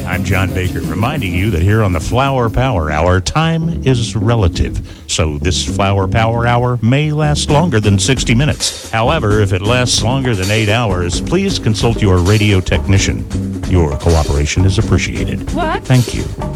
I'm John Baker, reminding you that here on the Flower Power Hour, time is relative. So this Flower Power Hour may last longer than 60 minutes. However, if it lasts longer than 8 hours, please consult your radio technician. Your cooperation is appreciated. What? Thank you.